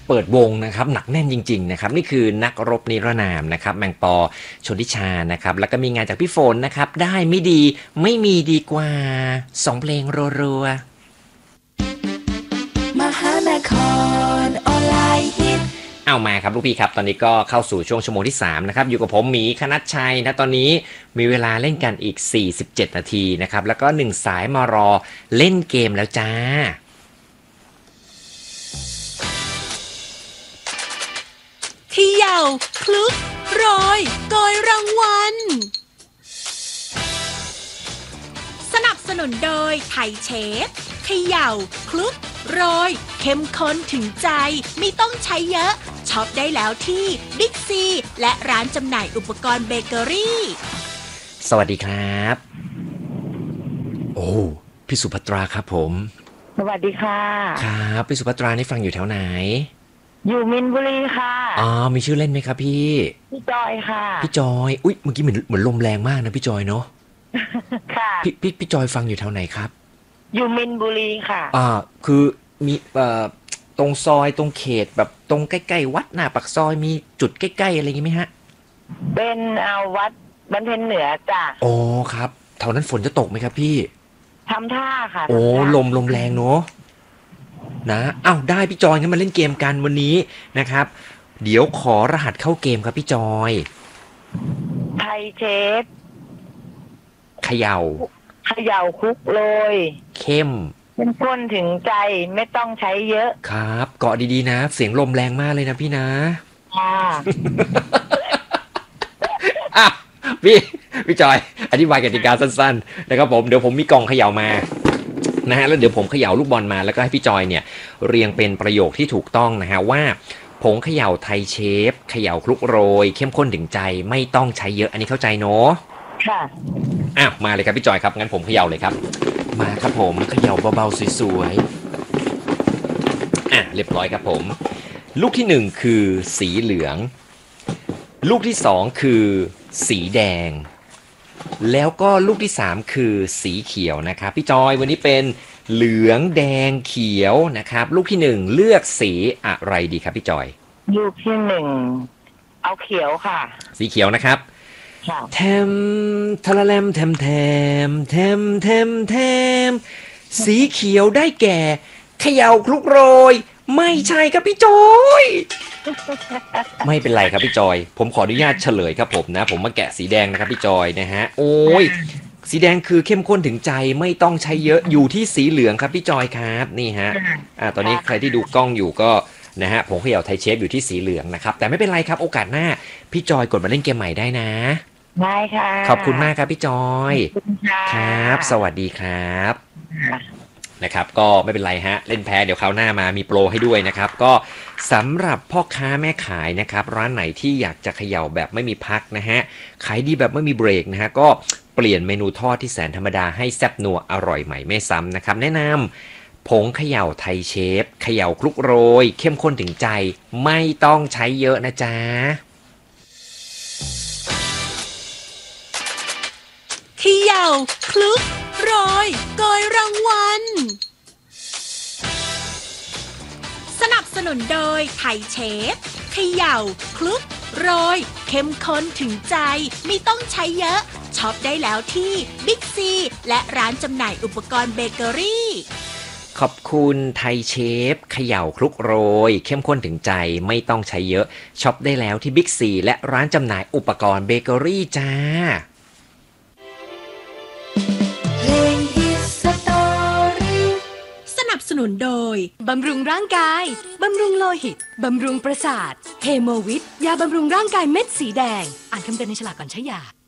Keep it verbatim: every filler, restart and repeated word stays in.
เปิดวงนะครับหนักแน่นจริงๆนะครับนี่คือนักรบนิรนามนะครับแมงปอชนทิชานะครับแล้วก็มีงานจากพี่ฝนนะครับได้ไม่ดีไม่มีดีกว่าสองเพลงรัวๆมหานครออนไลน์ฮิตเอามาครับลูกพี่ครับตอนนี้ก็เข้าสู่ช่วงชั่วโมงที่สามนะครับอยู่กับผมหมีคณัชชัยนะตอนนี้มีเวลาเล่นกันอีกสี่สิบเจ็ดนาทีนะครับแล้วก็หนึ่งสายมารอเล่นเกมแล้วจ้าเขย่าคลุกโรยโกยรางวัลสนับสนุนโดยไทยเชฟเขย่าคลุกโรยเข้มข้นถึงใจไม่ต้องใช้เยอะช็อปได้แล้วที่บิ๊กซีและร้านจำหน่ายอุปกรณ์เบเกอรี่สวัสดีครับโอ้พี่สุภัตราครับผมสวัสดีค่ะครับพี่สุภัตรานี่ฟังอยู่แถวไหนอยู่มินบุรีค่ะอ๋อมีชื่อเล่นไหมครับพี่พี่จอยค่ะพี่จอยอุ๊ยเมื่อกี้เหมือนเหมือนลมแรงมากนะพี่จอยเนาะค่ะพี่พี่พี่จอยฟังอยู่แถวไหนครับอยู่มินบุรีค่ะอ่าคือมีเอ่อตรงซอยตรงเขตแบบตรงใกล้ๆวัดหน้าปากซอยมีจุดใกล้ๆอะไรอย่างงี้ไหมฮะเป็นเอาวัดบรรเพ็ญเหนือจ้ะโอ้ครับแถวนั้นฝนจะตกไหมครับพี่ทำท่าค่ะโอ้ลมลมแรงเนาะนะอ้าวได้พี่จอยงั้นมาเล่นเกมกันวันนี้นะครับเดี๋ยวขอรหัสเข้าเกมครับพี่จอยไทยเชฟเขย่าเขย่าคลุกโรยเข้มเป็นคนถึงใจไม่ต้องใช้เยอะครับเกาะดีๆนะเสียงลมแรงมากเลยนะพี่นะค่ะอ่ะพี่พี่จอยอธิบายกติกาสั้นๆนะครับผมเดี๋ยวผมมีกล่องเขย่ามานะฮะแล้วเดี๋ยวผมเขย่าลูกบอลมาแล้วก็ให้พี่จอยเนี่ยเรียงเป็นประโยคที่ถูกต้องนะฮะว่าผงเขย่าไทยเชฟเขย่าคลุกโรยเข้มข้นถึงใจไม่ต้องใช้เยอะอันนี้เข้าใจเนาะค่ะอ้าวมาเลยครับพี่จอยครับงั้นผมเขย่าเลยครับมาครับผมเขย่าเบาๆสวยๆอ่ะเรียบร้อยครับผมลูกที่หนึ่งคือสีเหลืองลูกที่สองคือสีแดงแล้วก็ลูกที่สามคือสีเขียวนะครับพี่จอยวันนี้เป็นเหลืองแดงเขียวนะครับลูกที่หนึ่งเลือกสีอะไรดีครับพี่จอยลูกที่หนึ่งเอาเขียวค่ะสีเขียวนะครับแทมทะละแลมแทมแทมแทมแทมแทมสีเขียวได้แก่เขย่าคลุกโรยไม่ใช่ครับพี่จอยไม่เป็นไรครับพี่จอยผมขออนุญาตเฉลยครับผมนะผมมาแกะสีแดงนะครับพี่จอยนะฮะโอ้ยสีแดงคือเข้มข้นถึงใจไม่ต้องใช้เยอะอยู่ที่สีเหลืองครับพี่จอยครับนี่ฮะอ่าตอนนี้ใครที่ดูกล้องอยู่ก็นะฮะผมเขย่าไทยเชฟอยู่ที่สีเหลืองนะครับแต่ไม่เป็นไรครับโอกาสหน้าพี่จอยกดมาเล่นเกมใหม่ได้นะได้ค่ะขอบคุณมากครับพี่จอยครับสวัสดีครับนะครับก็ไม่เป็นไรฮะเล่นแพ้เดี๋ยวคราวหน้ามามีโปรให้ด้วยนะครับก็สำหรับพ่อค้าแม่ขายนะครับร้านไหนที่อยากจะเขย่าแบบไม่มีพักนะฮะขายดีแบบไม่มีเบรกนะฮะก็เปลี่ยนเมนูทอดที่แสนธรรมดาให้แซ่บนัวอร่อยใหม่ไม่ซ้ำนะครับแนะนำผงเขย่าไทยเชฟเขย่าคลุกโรยเข้มข้นถึงใจไม่ต้องใช้เยอะนะจ๊ะเขย่าคลุกโรยโกยรางวัลสนับสนุนโดยไทยเชฟเขย่าคลุกโรยเข้มข้นถึงใจไม่ต้องใช้เยอะช็อปได้แล้วที่บิ๊กซีและร้านจำหน่ายอุปกรณ์เบเกอรี่ขอบคุณไทยเชฟเขย่าคลุกโรยเข้มข้นถึงใจไม่ต้องใช้เยอะช็อปได้แล้วที่บิ๊กซีและร้านจำหน่ายอุปกรณ์เบเกอรี่จ้าสนับสนุนโดยบำรุงร่างกายบำรุงโลหิตบำรุงประสาทเฮโมวิทยาบำรุงร่างกายเม็ดสีแดงอ่านคำเตือนในฉลากก่อนใช้ยา